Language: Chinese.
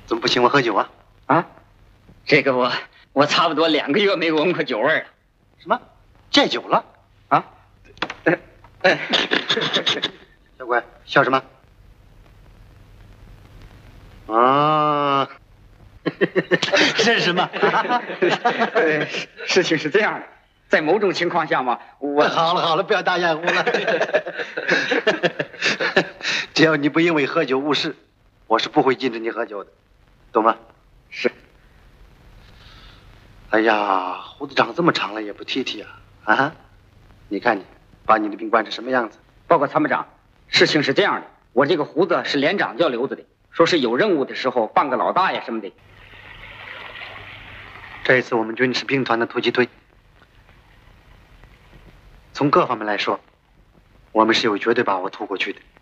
怎么不请我喝酒啊？ 啊，这个我差不多2个月没闻过酒味了。 什么？戒酒了？ 啊？ 小鬼，笑什么？啊，这是什么？ 事情是这样的，在某种情况下嘛， 好了，不要打掩护了。只要你不因为喝酒误事，我是不会禁止你喝酒的，懂吗？ 是。 哎呀，胡子长这么长了也不剃剃啊！啊，你看你把你的病惯成什么样子？ 报告参谋长，事情是这样的，我这个胡子是连长叫留着的，说是有任务的时候扮个老大爷什么的。 这一次我们军事兵团的突击队，从各方面来说，我们是有绝对把握突过去的。